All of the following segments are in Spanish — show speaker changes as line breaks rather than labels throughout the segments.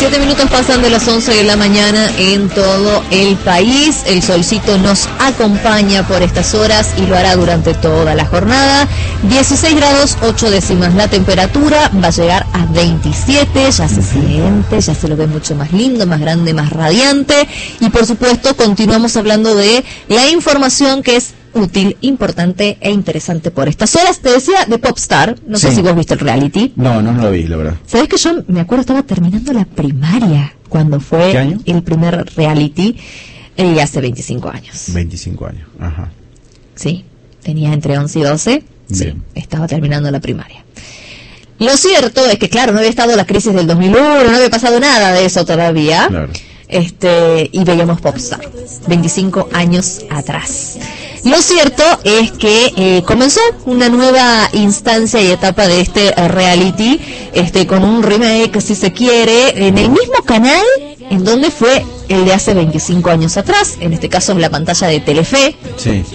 7 minutos pasan de las 11 de la mañana en todo el país. El solcito nos acompaña por estas horas y lo hará durante toda la jornada. 16 grados 8 décimas la temperatura, va a llegar a 27, ya se siente, ya se lo ve mucho más lindo, más grande, más radiante. Y por supuesto continuamos hablando de la información que es útil, importante e interesante por estas horas. Te decía de Popstar, no sé si vos viste el reality.
No lo vi, la verdad.
¿Sabés que yo me acuerdo, estaba terminando la primaria cuando fue el primer reality? Hace 25 años.
25 años, ajá.
Sí, tenía entre 11 y 12.
Bien.
Sí, estaba terminando la primaria. Lo cierto es que, claro, no había estado la crisis del 2001, no había pasado nada de eso todavía.
Claro.
Y veíamos Popstar, 25 años atrás. Lo cierto es que comenzó una nueva instancia y etapa de este reality, con un remake, si se quiere, en el mismo canal en donde fue el de hace 25 años atrás, en este caso en la pantalla de Telefe.
Sí.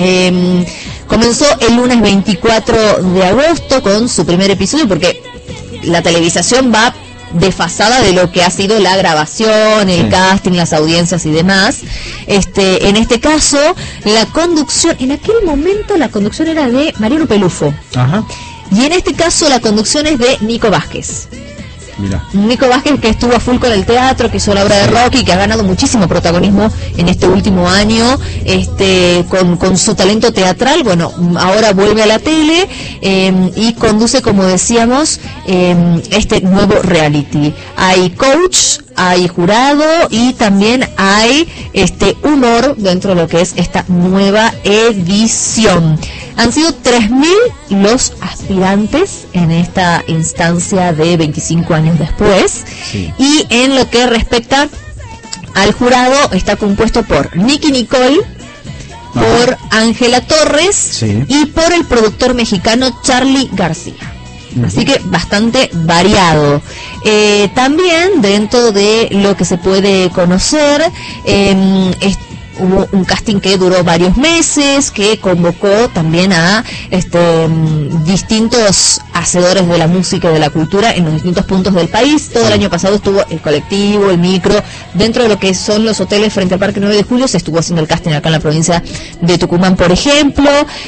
Comenzó el lunes 24 de agosto con su primer episodio, porque la televisación va desfasada de lo que ha sido la grabación, el casting, las audiencias y demás. En este caso, la conducción, en aquel momento la conducción era de Mariano Pelufo.
Ajá.
Y en este caso la conducción es de Nico Vázquez.
Mira.
Nico Vázquez, que estuvo a full con el teatro, que hizo la obra de Rocky, que ha ganado muchísimo protagonismo en este último año, con su talento teatral. Bueno, ahora vuelve a la tele y conduce, como decíamos, este nuevo reality. Hay coach, hay jurado y también hay humor dentro de lo que es esta nueva edición. Han sido 3.000 los aspirantes en esta instancia de 25 años después.
Sí.
Y en lo que respecta al jurado, está compuesto por Nicky Nicole, por Ángela Torres y por el productor mexicano Charly García. Así que bastante variado. También dentro de lo que se puede conocer, hubo un casting que duró varios meses, que convocó también a distintos hacedores de la música y de la cultura en los distintos puntos del país. Todo el año pasado estuvo el colectivo, el micro, dentro de lo que son los hoteles frente al Parque 9 de Julio, se estuvo haciendo el casting acá en la provincia de Tucumán, por ejemplo,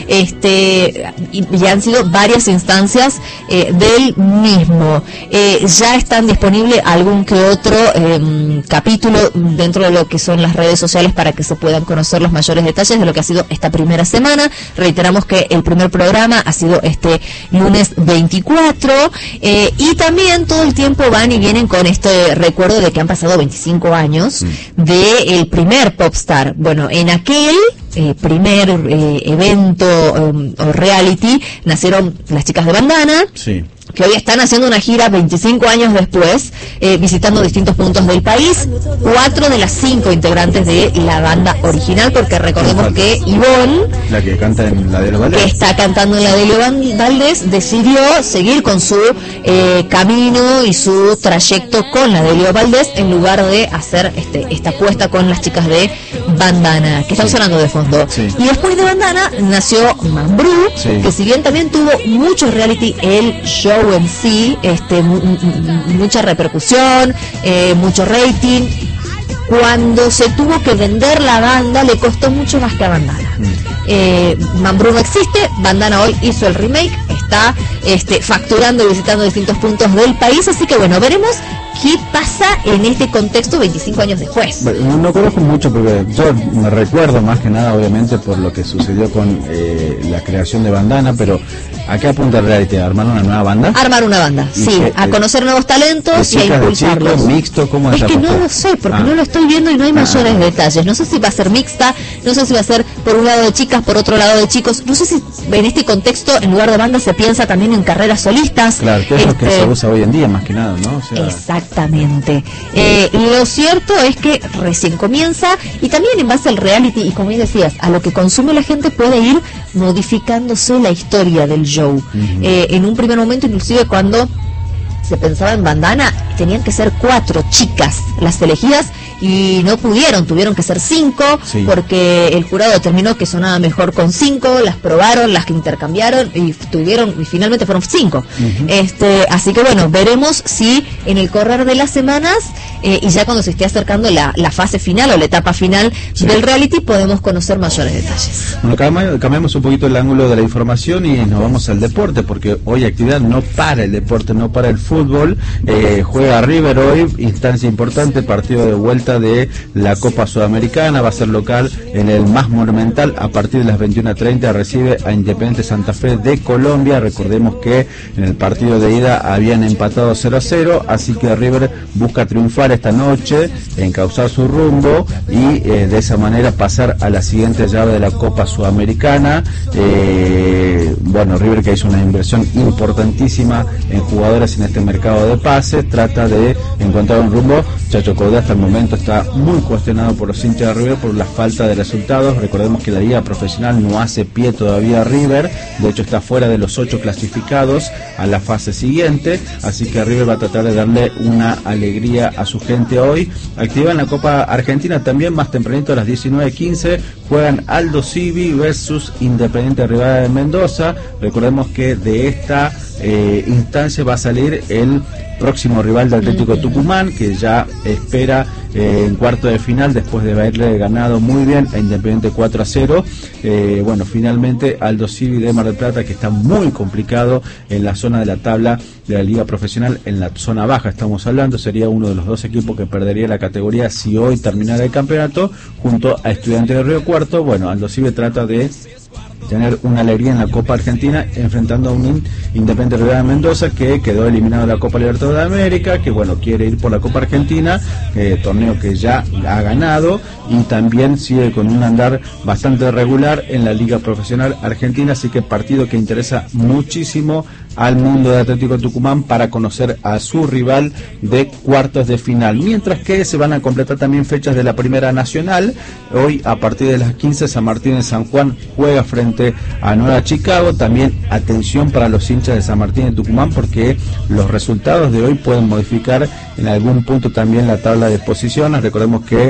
y han sido varias instancias del mismo. Ya están disponibles algún que otro capítulo dentro de lo que son las redes sociales para que se puedan conocer los mayores detalles de lo que ha sido esta primera semana. Reiteramos que el primer programa ha sido este lunes 24, y también todo el tiempo van y vienen con este recuerdo de que han pasado 25 años del primer Popstar. Bueno, en aquel primer evento o reality nacieron las chicas de Bandana, que hoy están haciendo una gira 25 años después, visitando distintos puntos del país. 4 de las 5 integrantes de la banda original, porque recordemos que Ivonne,
la que canta en la Delio Valdés,
que está cantando en la Delio Valdés, decidió seguir con su camino y su trayecto con la Delio Valdés en lugar de hacer esta apuesta con las chicas de Bandana, que están sonando de fondo. Y después de Bandana nació Mambrú, que si bien también tuvo mucho reality, el show en sí, mucha repercusión, mucho rating. Cuando se tuvo que vender la banda, le costó mucho más que a Bandana. Mambrú no existe, Bandana hoy hizo el remake, está facturando y visitando distintos puntos del país, así que bueno, veremos qué pasa en este contexto 25 años después.
Bueno, no conozco mucho porque yo me recuerdo más que nada, obviamente, por lo que sucedió con la creación de Bandana, pero ¿a qué apunta el reality? ¿A armar una nueva banda?
Armar una banda, sí, a conocer nuevos talentos y a impulsarlos.
Chicos, mixto, ¿cómo
es que no lo sé, porque no lo estoy viendo y no hay mayores detalles. No sé si va a ser mixta, no sé si va a ser por un lado de chicas, por otro lado de chicos. No sé si en este contexto, en lugar de banda, se piensa también en carreras solistas.
Claro, que es lo que se usa hoy en día, más que nada, ¿no? O sea,
exactamente. Lo cierto es que recién comienza, y también en base al reality, y como bien decías, a lo que consume la gente, puede ir modificándose la historia del show. En un primer momento, inclusive cuando se pensaba en Bandana, tenían que ser 4 chicas las elegidas, y no pudieron, tuvieron que ser 5, sí, porque el jurado determinó que sonaba mejor con 5, las probaron, las que intercambiaron y finalmente fueron 5. Así que bueno, veremos si en el correr de las semanas y ya cuando se esté acercando la fase final o la etapa final, sí, del reality, podemos conocer mayores detalles.
Bueno, cambiamos un poquito el ángulo de la información y nos vamos al deporte, porque hoy actividad no para el deporte, no para el fútbol. Juega River hoy, instancia importante, partido de vuelta de la Copa Sudamericana, va a ser local en el más monumental a partir de las 21:30, recibe a Independiente Santa Fe de Colombia. Recordemos que en el partido de ida habían empatado 0-0, así que River busca triunfar esta noche, encauzar su rumbo y de esa manera pasar a la siguiente llave de la Copa Sudamericana. Bueno, River, que hizo una inversión importantísima en jugadores en este mercado de pases, trata de encontrar un rumbo. Chacho Coudet hasta el momento está muy cuestionado por los hinchas de River por la falta de resultados. Recordemos que la liga profesional no hace pie todavía a River, de hecho está fuera de los 8 clasificados a la fase siguiente, así que River va a tratar de darle una alegría a su gente hoy. Activa en la Copa Argentina también, más tempranito a las 19:15, juegan Aldo Civi versus Independiente Rivadavia de Mendoza. Recordemos que de esta instancia va a salir el próximo rival de Atlético Tucumán, que ya espera en cuarto de final después de haberle ganado muy bien a Independiente 4-0. Bueno, finalmente Aldo Civi de Mar del Plata, que está muy complicado en la zona de la tabla de la liga profesional, en la zona baja estamos hablando, sería uno de los 2 equipos que perdería la categoría si hoy terminara el campeonato, junto a Estudiantes de Río Cuarto. Bueno, Aldo Civi trata de tener una alegría en la Copa Argentina enfrentando a un Independiente Rivadavia de Mendoza que quedó eliminado de la Copa Libertadores de América, que bueno, quiere ir por la Copa Argentina, torneo que ya ha ganado, y también sigue con un andar bastante regular en la Liga Profesional Argentina, así que partido que interesa muchísimo al mundo de Atlético Tucumán para conocer a su rival de cuartos de final. Mientras que se van a completar también fechas de la Primera Nacional. Hoy a partir de las 15 San Martín de San Juan juega frente a Nueva Chicago. También atención para los hinchas de San Martín de Tucumán, porque los resultados de hoy pueden modificar en algún punto también la tabla de posiciones. Recordemos que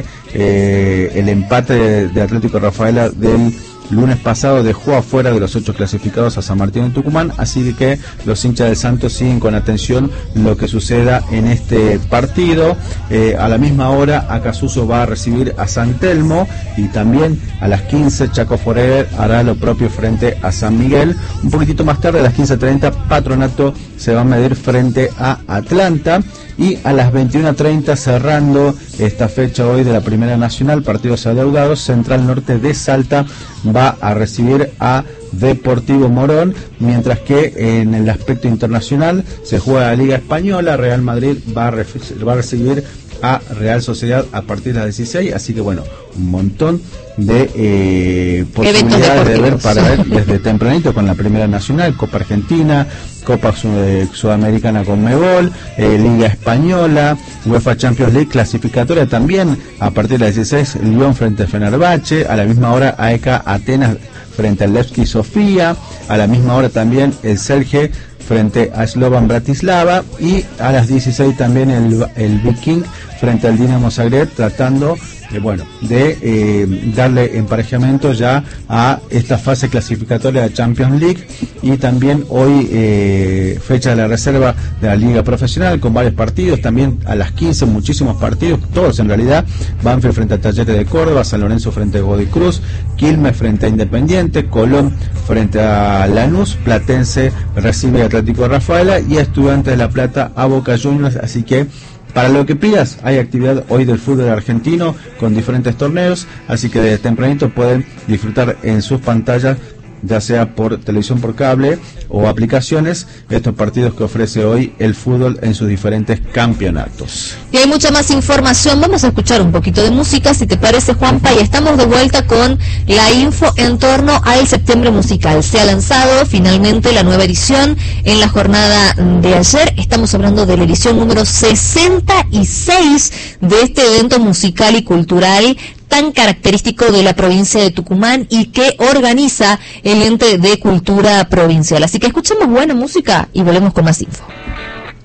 el empate de Atlético Rafaela del lunes pasado dejó afuera de los 8 clasificados a San Martín de Tucumán, así que los hinchas del Santos siguen con atención lo que suceda en este partido. A la misma hora Acasuso va a recibir a San Telmo, y también a las 15 Chaco Forever hará lo propio frente a San Miguel. Un poquitito más tarde, a las 15:30, Patronato se va a medir frente a Atlanta. Y a las 21:30, cerrando esta fecha hoy de la Primera Nacional, partidos adeudados, Central Norte de Salta va a recibir a Deportivo Morón, mientras que en el aspecto internacional se juega la Liga Española. Real Madrid va a recibir a Real Sociedad a partir de las 16, así que bueno, un montón de posibilidades de ver para ver desde tempranito con la Primera Nacional, Copa Argentina, Copa Sudamericana con Conmebol, Liga Española, UEFA Champions League clasificatoria también a partir de las 16, Lyon frente a Fenerbahce, a la misma hora AEK Atenas frente al Levski Sofía, a la misma hora también el Celje frente a Slovan Bratislava, y a las 16 también el Viking frente al Dinamo Zagreb, tratando de darle emparejamiento ya a esta fase clasificatoria de Champions League. Y también hoy fecha de la reserva de la Liga Profesional con varios partidos, también a las 15 muchísimos partidos, todos en realidad. Banfield frente a Talleres de Córdoba, San Lorenzo frente a Godoy Cruz, Quilmes frente a Independiente, Colón frente a Lanús, Platense recibe a Atlético Rafaela y a Estudiantes de La Plata a Boca Juniors. Así que para lo que pidas, hay actividad hoy del fútbol argentino con diferentes torneos, así que desde tempranito pueden disfrutar en sus pantallas, ya sea por televisión por cable o aplicaciones, estos partidos que ofrece hoy el fútbol en sus diferentes campeonatos.
Y hay mucha más información, vamos a escuchar un poquito de música, si te parece, Juanpa, y estamos de vuelta con la info en torno al Septiembre Musical. Se ha lanzado finalmente la nueva edición en la jornada de ayer, estamos hablando de la edición número 66 de este evento musical y cultural tan característico de la provincia de Tucumán y que organiza el ente de cultura provincial. Así que escuchemos buena música y volvemos con más info.